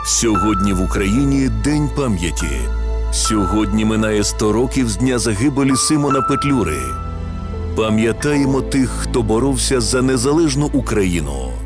Сьогодні в Україні День пам'яті. Сьогодні минає 100 років з дня загибелі Симона Петлюри. Пам'ятаємо тих, хто боровся за незалежну Україну.